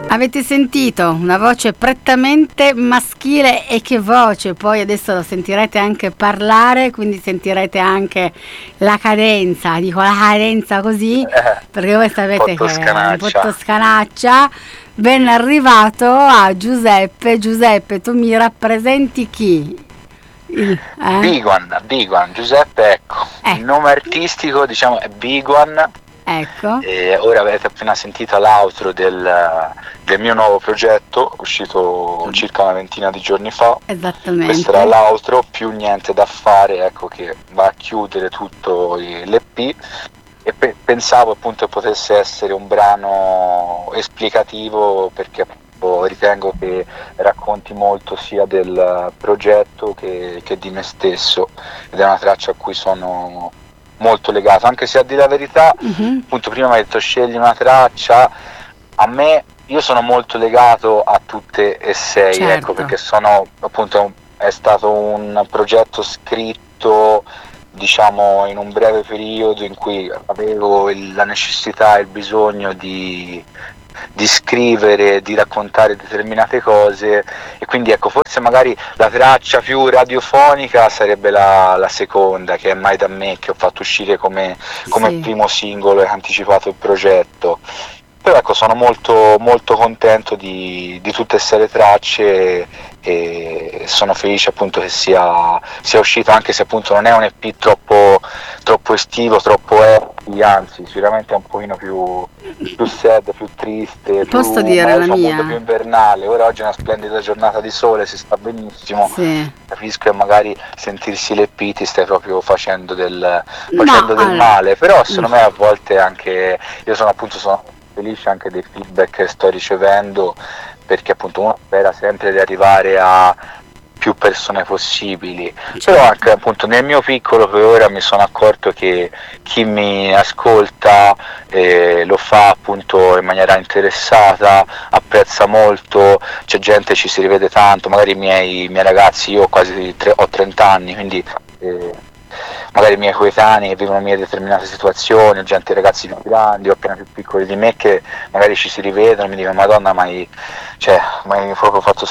Avete sentito una voce prettamente maschile, e che voce, poi adesso lo sentirete anche parlare, quindi sentirete anche la cadenza, dico la cadenza così, perché voi sapete che è un po' toscanaccia. Ben arrivato a Giuseppe. Giuseppe, tu mi rappresenti chi? Biguan, Giuseppe, ecco. Il nome artistico diciamo è Biguan. Ecco. E ora avete appena sentito l'outro del mio nuovo progetto, uscito circa una ventina di giorni fa. Esattamente. Questo era l'outro, più niente da fare, ecco, che va a chiudere tutto l'EP. E pensavo appunto che potesse essere un brano esplicativo, perché ritengo che racconti molto sia del progetto che di me stesso, ed è una traccia a cui sono molto legato, anche se a dire la verità, appunto prima mi hai detto scegli una traccia, a me, io sono molto legato a tutte e sei, certo. Ecco, perché sono appunto, è stato un progetto scritto diciamo in un breve periodo in cui avevo la necessità e il bisogno di scrivere, di raccontare determinate cose, e quindi ecco, forse magari la traccia più radiofonica sarebbe la seconda, che è Mai da me, che ho fatto uscire come primo singolo e anticipato il progetto. Però ecco, sono molto molto contento di tutte e sei le tracce, e sono felice appunto che sia uscito, anche se appunto non è un EP troppo estivo, troppo happy, anzi sicuramente è un pochino più sad, più triste, posso dire la mia? Molto più invernale. Ora oggi è una splendida giornata di sole, si sta benissimo, capisco che magari sentirsi l'EP ti stai proprio facendo del male, però secondo me a volte anche io sono felice anche dei feedback che sto ricevendo, perché appunto uno spera sempre di arrivare a più persone possibili, però anche appunto nel mio piccolo per ora mi sono accorto che chi mi ascolta lo fa appunto in maniera interessata, apprezza molto, c'è gente, ci si rivede tanto, magari i miei ragazzi, io ho 30 anni, quindi magari i miei coetanei che vivono mie determinate situazioni, gente, ragazzi più grandi o appena più piccoli di me, che magari ci si rivedono e mi dicono Madonna, ma hai proprio fatto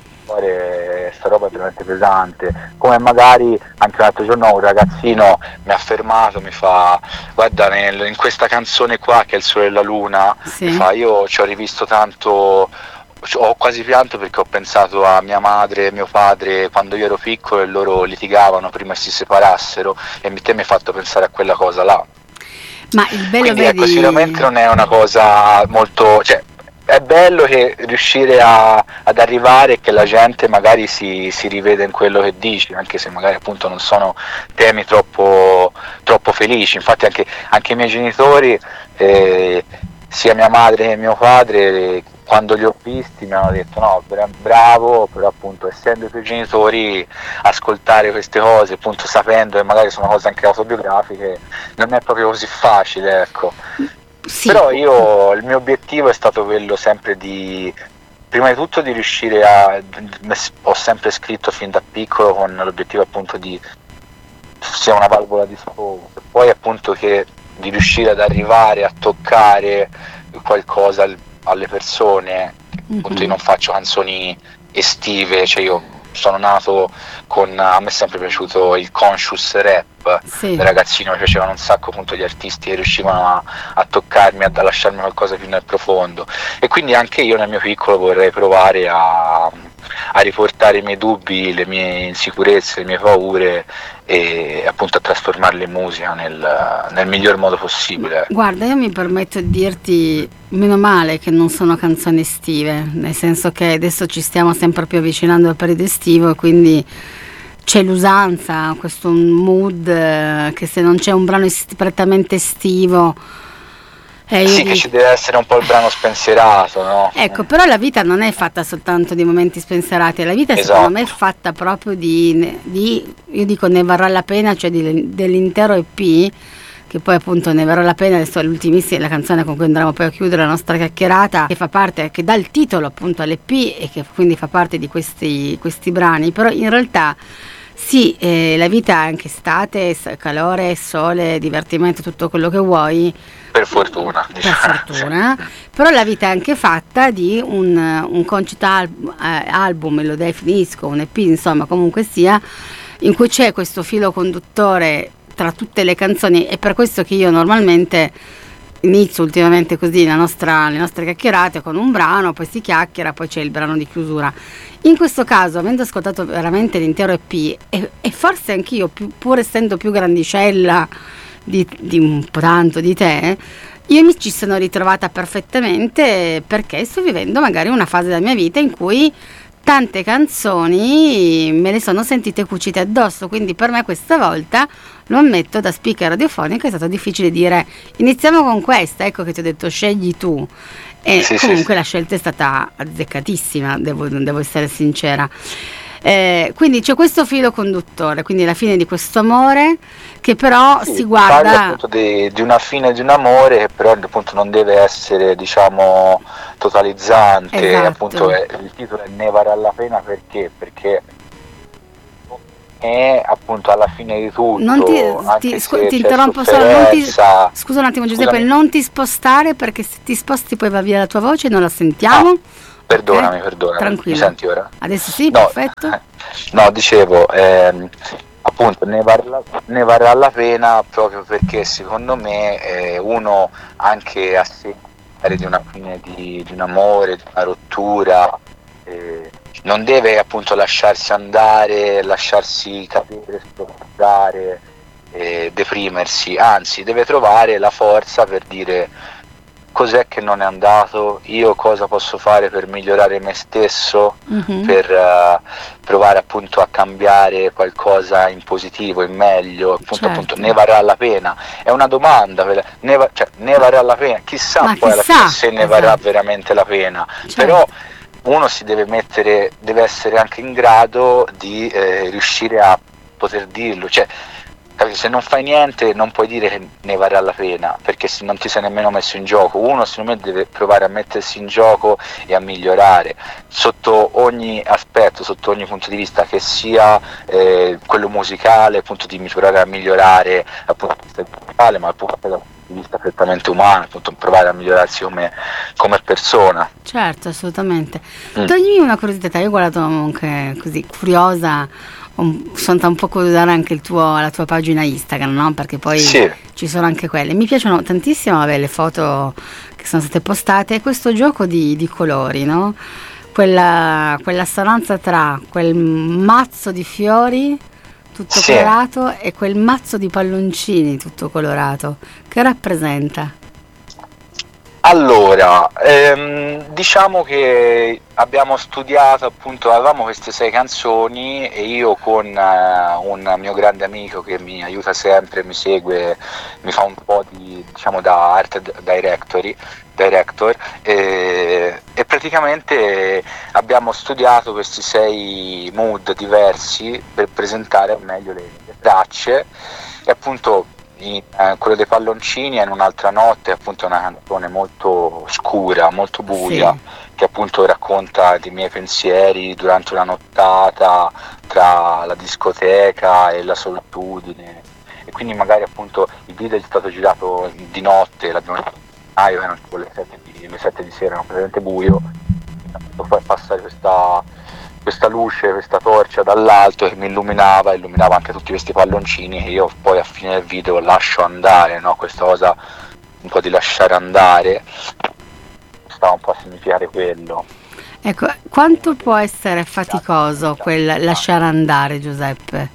sta roba è veramente pesante. Come magari anche l'altro giorno un ragazzino mi ha fermato, mi fa guarda, in questa canzone qua che è Il sole e la luna, mi fa, io ci ho rivisto tanto, ho quasi pianto perché ho pensato a mia madre e mio padre quando io ero piccolo e loro litigavano prima che si separassero, e te mi hai fatto pensare a quella cosa là. Ma il bello, quindi ecco, sicuramente non è una cosa molto, è bello che riuscire ad arrivare e che la gente magari si rivede in quello che dici, anche se magari appunto non sono temi troppo felici. Infatti anche i miei genitori, sia mia madre che mio padre, quando li ho visti mi hanno detto no, bravo, però appunto essendo i tuoi genitori, ascoltare queste cose, appunto sapendo che magari sono cose anche autobiografiche, non è proprio così facile, ecco. Però il mio obiettivo è stato quello sempre prima di tutto di riuscire ho sempre scritto fin da piccolo con l'obiettivo appunto di sia una valvola di sfogo, e poi appunto di riuscire ad arrivare a toccare qualcosa alle persone. Appunto io non faccio canzoni estive, io sono nato a me è sempre piaciuto il conscious rap, da ragazzino mi piacevano un sacco appunto gli artisti che riuscivano a toccarmi, a lasciarmi qualcosa più nel profondo, e quindi anche io nel mio piccolo vorrei provare a riportare i miei dubbi, le mie insicurezze, le mie paure, e appunto a trasformarle in musica nel miglior modo possibile. Guarda, io mi permetto di dirti, meno male che non sono canzoni estive, nel senso che adesso ci stiamo sempre più avvicinando al periodo estivo, e quindi c'è l'usanza, questo mood che se non c'è un brano prettamente estivo, che ci deve essere un po' il brano spensierato, no? Ecco, però la vita non è fatta soltanto di momenti spensierati, la vita secondo me è fatta proprio io dico ne varrà la pena, cioè dell'intero EP, che poi appunto ne varrà la pena. Adesso l'ultimissima, la canzone con cui andremo poi a chiudere la nostra chiacchierata, che fa parte, che dà il titolo appunto all'EP e che quindi fa parte di questi brani, però in realtà Sì, la vita è anche estate, calore, sole, divertimento, tutto quello che vuoi. Per fortuna, Per diciamo. fortuna, però la vita è anche fatta di un concept album, lo definisco, un EP, insomma, comunque sia, in cui c'è questo filo conduttore tra tutte le canzoni. È per questo che io normalmente inizio ultimamente così le nostre chiacchierate con un brano, poi si chiacchiera, poi c'è il brano di chiusura. In questo caso, avendo ascoltato veramente l'intero EP, e forse anch'io, pur essendo più grandicella di un po' tanto di te, io mi ci sono ritrovata perfettamente, perché sto vivendo magari una fase della mia vita in cui tante canzoni me le sono sentite cucite addosso, quindi per me questa volta, lo ammetto, da speaker radiofonico è stato difficile dire iniziamo con questa. Ecco che ti ho detto scegli tu, e Sì, comunque sì. la scelta è stata azzeccatissima, devo essere sincera. Quindi c'è questo filo conduttore, quindi la fine di questo amore che però Sì, si parla guarda. appunto di una fine di un amore che però appunto non deve essere, diciamo, totalizzante. Appunto Esatto. il titolo è Ne varrà la pena perché è appunto alla fine di Non tutto, anche se ti c'è interrompo solo, sofferenza. scusa un attimo Giuseppe, Scusami, non ti spostare, perché se ti sposti poi va via la tua voce e non la ah, sentiamo. Ok? perdonami, mi Tranquillo. senti ora? Adesso sì, No, perfetto. no, dicevo, appunto ne varrà la pena proprio perché secondo me uno anche a seguito di una fine di un amore, di una rottura, non deve appunto lasciarsi andare, lasciarsi cadere, sfruttare, deprimersi, anzi deve trovare la forza per dire cos'è che non è andato, io cosa posso fare per migliorare me stesso, Mhm. per provare appunto a cambiare qualcosa in positivo, in meglio, appunto Certo. ne varrà la pena. È una domanda, ne varrà la pena, chissà Ma poi alla fine chissà, se ne varrà esatto. veramente la pena, però Certo. uno si deve mettere, deve essere anche in grado di riuscire a poter dirlo, cioè se non fai niente non puoi dire che ne varrà la pena, perché se non ti sei nemmeno messo in gioco. Uno secondo me deve provare a mettersi in gioco e a migliorare sotto ogni aspetto, sotto ogni punto di vista, che sia quello musicale, appunto di provare a migliorare appunto dal punto di vista musicale, ma appunto dal punto di vista prettamente umano, appunto provare a migliorarsi come persona. Certo, assolutamente. Mm. Toglimi una curiosità, io ho guardato anche così, curiosa, sono andata un po' a curiosare anche la tua pagina Instagram, no? Perché poi Sì, ci sono anche quelle. Mi piacciono tantissimo, vabbè, le foto che sono state postate, e questo gioco di colori, no? Quella assonanza tra quel mazzo di fiori tutto sì. colorato e quel mazzo di palloncini tutto colorato, che rappresenta? Allora, diciamo che abbiamo studiato, appunto, avevamo queste 6 canzoni e io con un mio grande amico che mi aiuta sempre, mi segue, mi fa un po' di, diciamo, da director, e praticamente abbiamo studiato questi 6 mood diversi per presentare al meglio le tracce, e appunto quello dei palloncini è in un'altra notte, appunto è una canzone molto scura, molto buia, Sì. che appunto racconta dei miei pensieri durante una nottata tra la discoteca e la solitudine, e quindi magari appunto il video è stato girato di notte, l'abbiamo fatto erano tipo le 7 di sera, era completamente buio, poi passare questa luce, questa torcia dall'alto che mi illuminava anche tutti questi palloncini che io poi a fine del video lascio andare, no? Questa cosa un po' di lasciare andare stava un po' a significare quello. Ecco, quanto può essere faticoso quel lasciare andare, Giuseppe?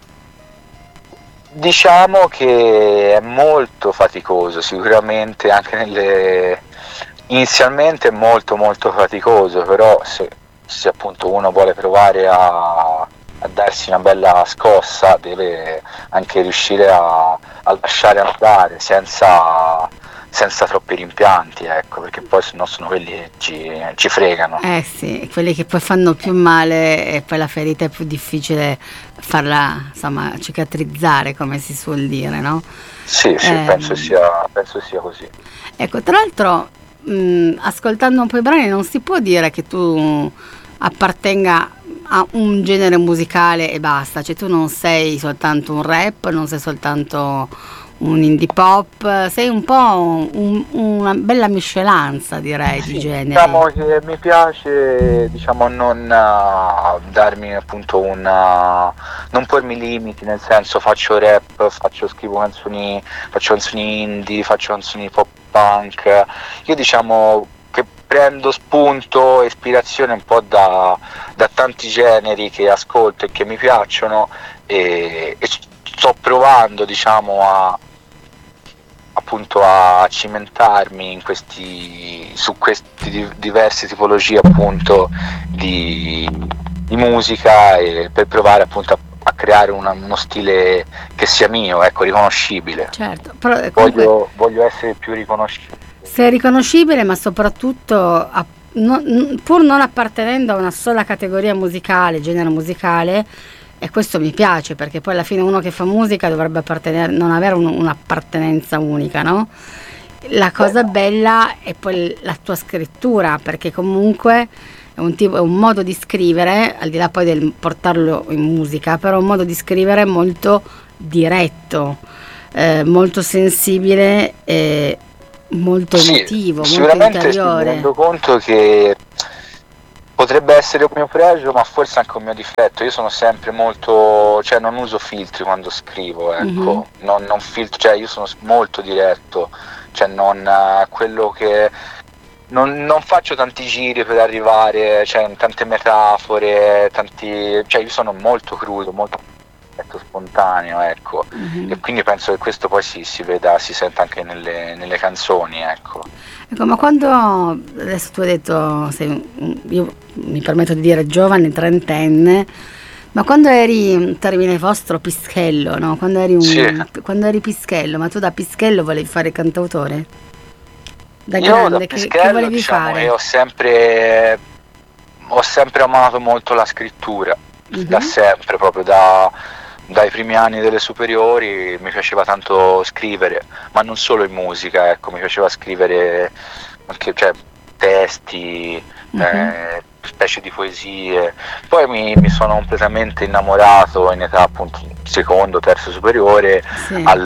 Diciamo che è molto faticoso, sicuramente inizialmente è molto molto faticoso, però se appunto uno vuole provare a darsi una bella scossa deve anche riuscire a lasciare andare senza troppi rimpianti, ecco, perché poi sennò sono quelli che ci fregano. Eh sì, quelli che poi fanno più male, e poi la ferita è più difficile farla, insomma, cicatrizzare, come si suol dire, no? Sì, penso sia così. Ecco, tra l'altro, ascoltando un po' i brani non si può dire che tu appartenga a un genere musicale e basta, cioè tu non sei soltanto un rap, non sei soltanto un indie pop, sei un po' una bella miscelanza, direi, di Sì, generi. diciamo che mi piace, diciamo, non darmi appunto non pormi limiti, nel senso faccio rap, faccio canzoni indie, faccio canzoni pop punk. Io diciamo che prendo spunto e ispirazione un po' da tanti generi che ascolto e che mi piacciono e sto provando, diciamo, appunto a cimentarmi su queste diverse tipologie appunto di musica, e per provare appunto a creare uno stile che sia mio, ecco, riconoscibile. Certo, però comunque Voglio essere più riconoscibile. sei riconoscibile, ma soprattutto pur non appartenendo a una sola categoria musicale, genere musicale, e questo mi piace, perché poi alla fine uno che fa musica dovrebbe non avere un'appartenenza unica, no? La cosa bella è poi la tua scrittura, perché comunque è un modo di scrivere, al di là poi del portarlo in musica, però è un modo di scrivere molto diretto, molto sensibile, molto emotivo, molto sicuramente sì, mi interiore. rendo conto che potrebbe essere un mio pregio, ma forse anche un mio difetto. Io sono sempre molto, cioè non uso filtri quando scrivo, ecco. Non filtro, cioè io sono molto diretto, cioè quello che non faccio tanti giri per arrivare, cioè tante metafore, cioè io sono molto crudo, molto spontaneo, ecco. E quindi penso che questo poi si veda, si senta anche nelle canzoni, ecco. Ecco, ma quando adesso tu hai detto, io mi permetto di dire giovane, trentenne, ma quando eri, termine vostro, pischello, no? Quando eri pischello, ma tu da pischello volevi fare il cantautore? Da grande, da che pischello, volevi diciamo, fare? io ho sempre amato molto la scrittura, da sempre, proprio dai primi anni delle superiori mi piaceva tanto scrivere, ma non solo in musica, ecco, mi piaceva scrivere anche, cioè, testi, specie di poesie. Poi mi sono completamente innamorato in età appunto secondo, terzo superiore, Sì. al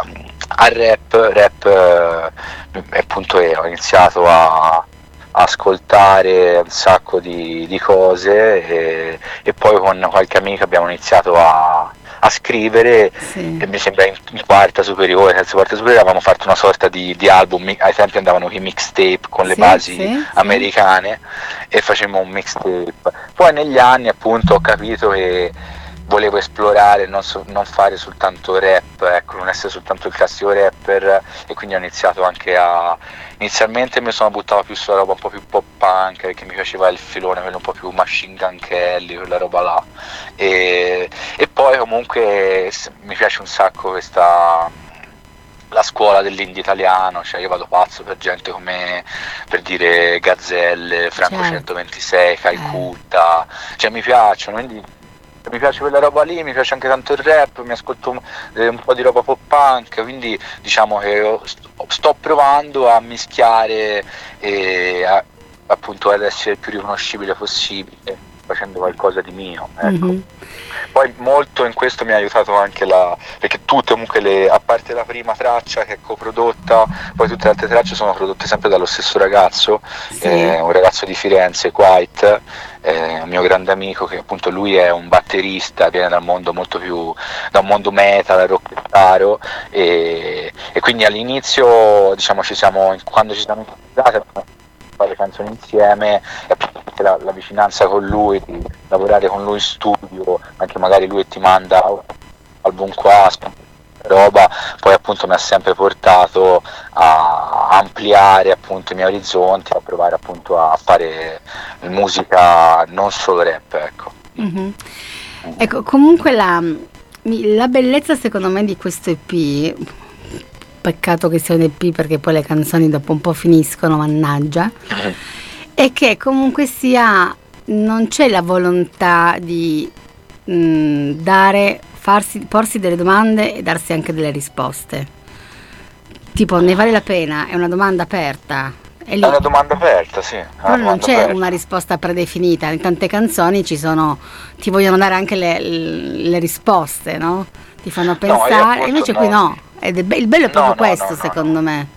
rap, appunto, ho iniziato a ascoltare un sacco di cose, e poi con qualche amico abbiamo iniziato a scrivere, Sì. e mi sembra in quarta superiore, terza quarta superiore, avevamo fatto una sorta di album. Ai tempi andavano i mixtape con le Sì, basi sì, americane, e facemmo un mixtape. Poi negli anni appunto ho capito che volevo esplorare, non fare soltanto rap, ecco, non essere soltanto il classico rapper, e quindi ho iniziato anche inizialmente mi sono buttato più sulla roba un po' più pop punk, perché mi piaceva il filone, quello un po' più Machine Gun Kelly, quella roba là, e poi comunque mi piace un sacco la scuola dell'indie italiano, cioè io vado pazzo per gente come, per dire, Gazzelle, Franco, Certo. 126, Calcutta, cioè mi piacciono, quindi mi piace quella roba lì, mi piace anche tanto il rap, mi ascolto un po' di roba pop punk, quindi diciamo che sto provando a mischiare e appunto ad essere il più riconoscibile possibile, facendo qualcosa di mio, ecco. Poi molto in questo mi ha aiutato anche perché tutte comunque a parte la prima traccia che è coprodotta, poi tutte le altre tracce sono prodotte sempre dallo stesso ragazzo, Sì. un ragazzo di Firenze, Quite, un mio grande amico, che appunto lui è un batterista, viene da un mondo metal, rockettaro, e quindi all'inizio, diciamo, quando ci siamo incontrati a fare canzoni insieme, e anche la vicinanza con lui, di lavorare con lui in studio, anche magari lui ti manda album qua, roba, poi appunto mi ha sempre portato a ampliare appunto i miei orizzonti, a provare appunto a fare musica non solo rap, ecco. Ecco, comunque la bellezza secondo me di questo EP, peccato che sia un EP perché poi le canzoni dopo un po' finiscono, mannaggia, è che comunque sia, non c'è la volontà di porsi delle domande e darsi anche delle risposte. Tipo, ne vale la pena? È una domanda aperta. E È lì una domanda aperta, sì. È una però non domanda c'è aperta. una risposta predefinita, in tante canzoni ci sono, ti vogliono dare anche le risposte, no? Ti fanno No, io pensare, e appunto invece qui no, ed è il bello è proprio no, no, no, questo no, no. secondo me.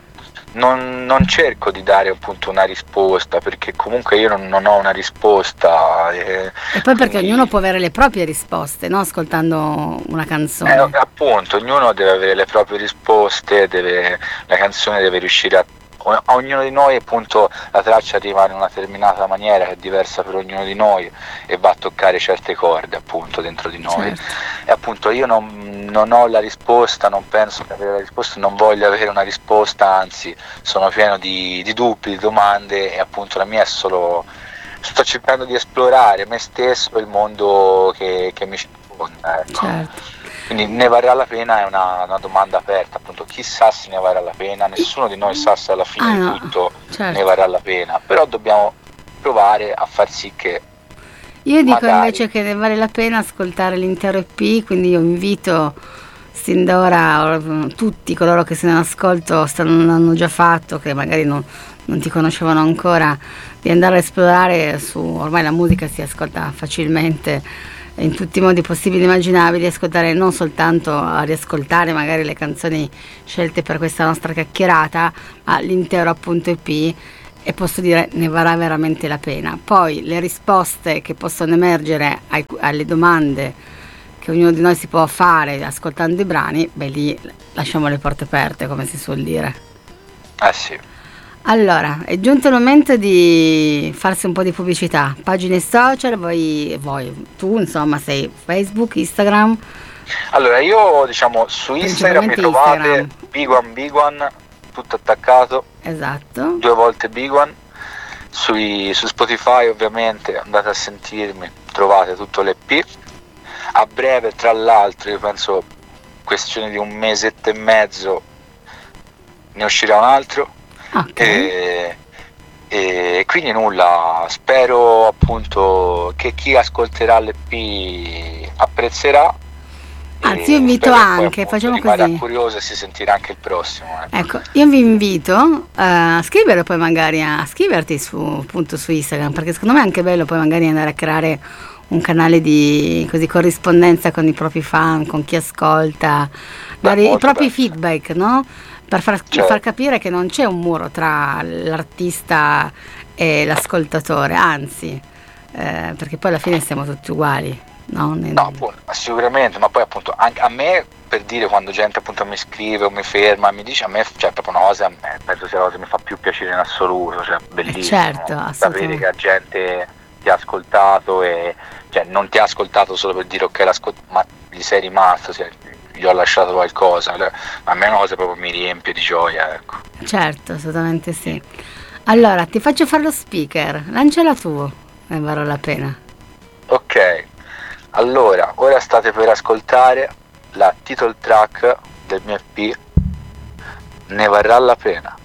Non cerco di dare appunto una risposta, perché comunque io non ho una risposta, E poi perché ognuno quindi può avere le proprie risposte, no? Ascoltando una canzone. appunto ognuno deve avere le proprie risposte, la canzone deve riuscire a ognuno di noi, appunto la traccia arriva in una determinata maniera che è diversa per ognuno di noi e va a toccare certe corde appunto dentro di noi. Certo. E appunto io non ho la risposta, non penso di avere la risposta, non voglio avere una risposta, anzi sono pieno di dubbi, di domande, e appunto la mia è solo, sto cercando di esplorare me stesso e il mondo che mi circonda, ecco. Certo. Quindi ne varrà la pena è una domanda aperta, appunto chissà se ne varrà la pena, nessuno di noi sa se alla fine Ah di no, tutto ne certo. varrà la pena, però dobbiamo provare a far sì che Io dico magari... invece che ne vale la pena ascoltare l'intero EP, quindi io invito sin da ora tutti coloro che se ne ascolto l'hanno già fatto, che magari non ti conoscevano ancora, di andare a esplorare ormai la musica si ascolta facilmente in tutti i modi possibili e immaginabili, ascoltare non soltanto a riascoltare magari le canzoni scelte per questa nostra chiacchierata, ma l'intero appunto EP, e posso dire ne varrà veramente la pena. Poi le risposte che possono emergere alle domande che ognuno di noi si può fare ascoltando i brani, beh lì lasciamo le porte aperte, come si suol dire. Sì. Allora, è giunto il momento di farsi un po' di pubblicità. Pagine social, tu insomma sei Facebook, Instagram, Allora, io diciamo su Instagram mi principalmente trovate Instagram. Biguan, tutto attaccato, Esatto. 2 volte Biguan. Su Spotify ovviamente andate a sentirmi, trovate tutto l'EP. A breve, tra l'altro, io penso questione di un mesetto e mezzo ne uscirà un altro. Ok. E quindi nulla, spero appunto che chi ascolterà l'EP apprezzerà. Anzi, io E invito spero che poi anche, appunto facciamo rimarrà così. curioso e si sentirà anche il prossimo, ecco. Ecco, io vi invito a scrivere poi magari a scriverti appunto su Instagram, perché secondo me è anche bello poi magari andare a creare un canale di così corrispondenza con i propri fan, con chi ascolta, dare i Molto propri bello, sì. feedback, no? Per far Certo. capire che non c'è un muro tra l'artista e l'ascoltatore, anzi, perché poi alla fine siamo tutti uguali, no? No, appunto, sicuramente, ma poi appunto anche a me, per dire, quando gente appunto mi scrive o mi ferma, mi dice, a me, cioè proprio una cosa, a me, penso sia la cosa che mi fa più piacere in assoluto, cioè bellissimo, Certo, sapere assolutamente. che la gente ti ha ascoltato e cioè non ti ha ascoltato solo per dire ok, ma gli sei rimasto, cioè, gli ho lasciato qualcosa, a me è una cosa che proprio mi riempie di gioia, ecco. Certo, assolutamente sì. Allora, ti faccio fare lo speaker, lanciala tu, ne varrà la pena. Ok, allora, ora state per ascoltare la title track del mio EP, Ne varrà la pena.